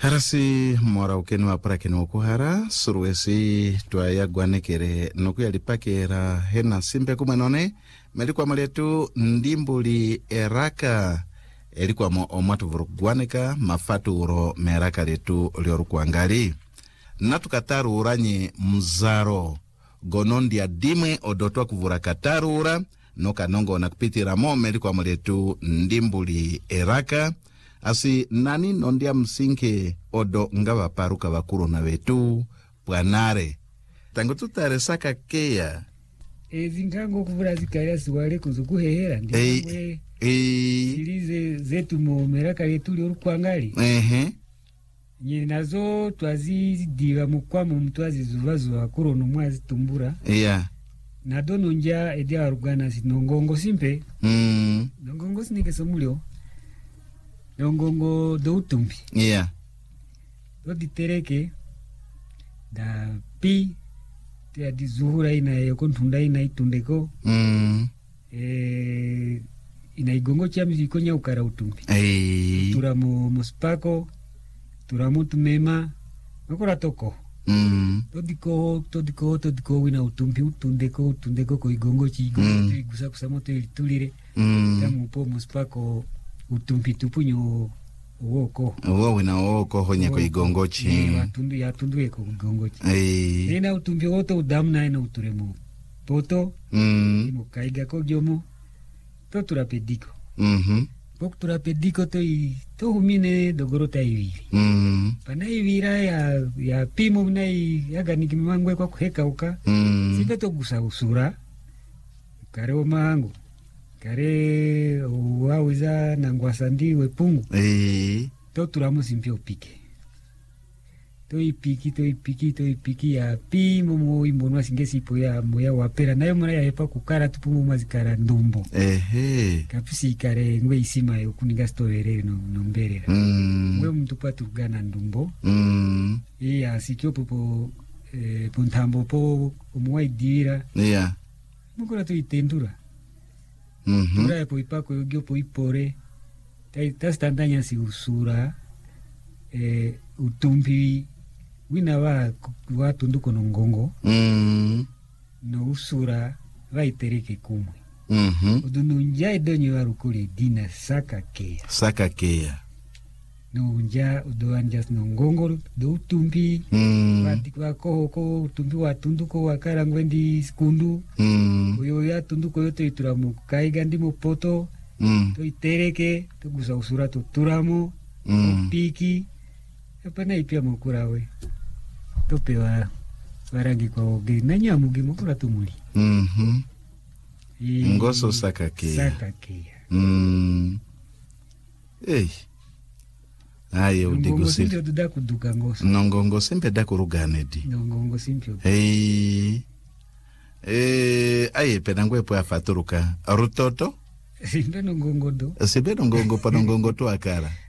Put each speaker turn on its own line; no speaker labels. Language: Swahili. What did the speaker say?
Harasi mora ukeni wa prake na ukuhara suruwesi tuwa ya guanekere nuku ya lipakera hena simpe kumanone melikuwa maletu ndimbuli eraka elikuwa omatu vuru guaneka mafatu uro meraka letu lioru kuangali natukataru uranyi mzaro gonondi adime odotwa kuvura kataru ura noka nongo na kupitira mo melikuwa maletu ndimbuli eraka asi nani nondia msinke odo ngawa paruka wakuru na wetu pwanare tango tutare saka kea
zingango kuvura zikaria siwale kuzukuhehera ndiye silize zetu mo meraka letu lioru kuangali nye nazo twazidiga mukwamu mtwazi zuvazu wakuru no mwazi tumbura na dono nja edia warugana sinongongo simpe nongongo sinike somulio nongongo do utumbi do ditereke da pi te adi zuhura ina yokontunda ina itundeko ina igongo chami ikonya ukara utumbi turamu muspako turamu tumema nokora toko todiko wina utumbi utundeko ko igongo chigongo gusa kusamoto ilitulire tamu po muspako utumbi tupunyo woko
wina woko honya ko igongochi
tundu eko igongochi ina utumbi woto udamna ina uturemu poto imo kaiga ko jomo to turapediko pok turapediko to humine dogorota hivi pana hivira ya pimo mnai yaga nikimangwe kwa kuheka uka sipe to gusa usura kare omangu kare wawiza nangwasandi wepungu to turamu simpio pike to ipiki ya pimo mo imbonwa singesi po ya moya wapera nayo mara ya hepa kukara tupumo mazikara ndumbo kapisi kare ngwe isima yo kuniga stowerere no mberera ngwe mtupa tugana ndumbo ya sikyo popo pontambo po omwa idira mukora to itendura tura po ipako yogyo po ipore tastandanya si usura utumbi wina wa tunduko nongongo no usura va itereke kumwe udunu nja idonyo warukuli dina saka kea no nja udoanjas nongongo do utumbi wako ko utumbi wa tunduko wakara ngwendi skundu uyo ya tunduko yoto ituramu kaiga ndimo poto to itereke to gusa usura to turamo piki apana ipia mukurawe topewa warangi kwa oge na nyamugi mukura tumuli
ngoso saka kea aye udigu simpe
nongongo simpe kuduka ngoso
nongongo simpe da kuruganedi
nongongo simpe
aye penangwe po afaturuka rutoto
simpe nongongo do
simpe nongongo pa nongongo tu akara